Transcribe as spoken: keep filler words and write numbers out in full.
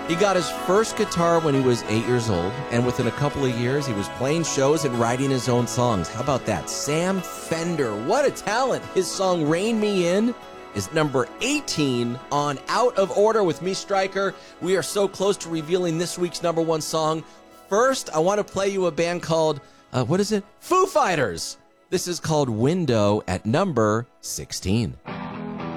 He got his first guitar when he was eight years old, and within a couple of years, he was playing shows and writing his own songs. How about that? Sam Fender, what a talent. His song, Rein Me In, is number eighteen on Out of Order with me, Stryker. We are so close to revealing this week's number one song. First, I want to play you a band called, uh, what is it? Foo Fighters. This is called Window at number sixteen.